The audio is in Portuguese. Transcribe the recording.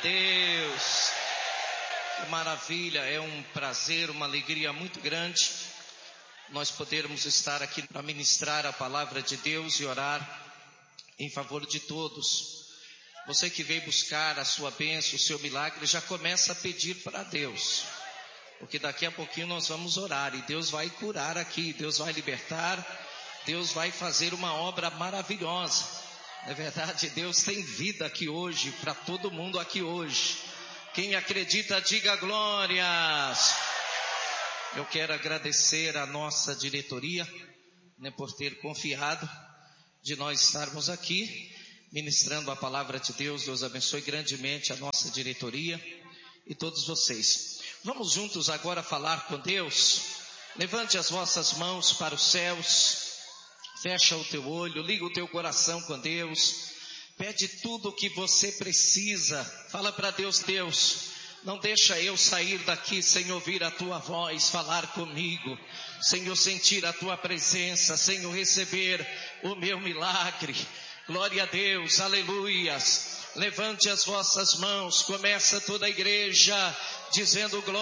Deus. Que maravilha, é um prazer, uma alegria muito grande nós podermos estar aqui para ministrar a palavra de Deus e orar em favor de todos. Você que veio buscar a sua bênção, o seu milagre, já começa a pedir para Deus, porque daqui a pouquinho nós vamos orar e Deus vai curar aqui, Deus vai libertar, Deus vai fazer uma obra maravilhosa. Na verdade, Deus tem vida aqui hoje, para todo mundo aqui hoje. Quem acredita, diga glórias. Eu quero agradecer a nossa diretoria, por ter confiado de nós estarmos aqui ministrando a palavra de Deus. Deus abençoe grandemente a nossa diretoria e todos vocês. Vamos juntos agora falar com Deus. Levante as vossas mãos para os céus, fecha o teu olho, liga o teu coração com Deus, pede tudo o que você precisa. Fala para Deus: Deus, não deixa eu sair daqui sem ouvir a tua voz falar comigo, sem eu sentir a tua presença, sem eu receber o meu milagre. Glória a Deus, aleluias. Levante as vossas mãos, começa toda a igreja dizendo glória.